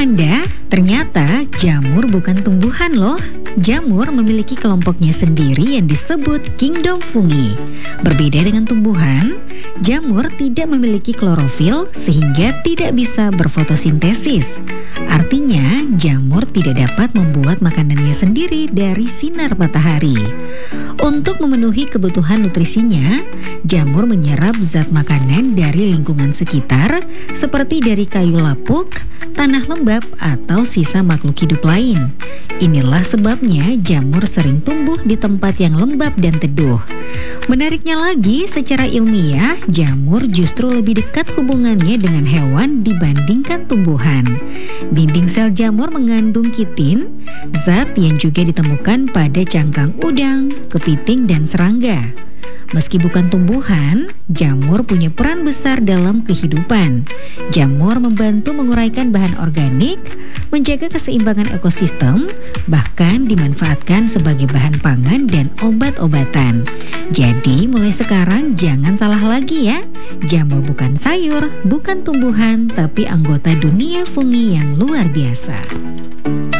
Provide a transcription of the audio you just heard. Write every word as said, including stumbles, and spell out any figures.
Anda? Ternyata jamur bukan tumbuhan loh. Jamur memiliki kelompoknya sendiri yang disebut kingdom fungi. Berbeda dengan tumbuhan, jamur tidak memiliki klorofil sehingga tidak bisa berfotosintesis. Artinya, jamur tidak dapat membuat makanannya sendiri dari sinar matahari. Untuk memenuhi kebutuhan nutrisinya, jamur menyerap zat makanan dari lingkungan sekitar seperti dari kayu lapuk, tanah lembab, atau sisa makhluk hidup lain. Inilah sebabnya jamur sering tumbuh di tempat yang lembab dan teduh. Menariknya lagi, secara ilmiah, jamur justru lebih dekat hubungannya dengan hewan dibandingkan tumbuhan. Dinding sel jamur mengandung kitin, zat yang juga ditemukan pada cangkang udang, kepiting, dan serangga. Meski bukan tumbuhan, jamur punya peran besar dalam kehidupan. Jamur membantu menguraikan bahan organik, menjaga keseimbangan ekosistem, bahkan dimanfaatkan sebagai bahan pangan dan obat-obatan. Jadi mulai sekarang jangan salah lagi ya. Jamur bukan sayur, bukan tumbuhan, tapi anggota dunia fungi yang luar biasa.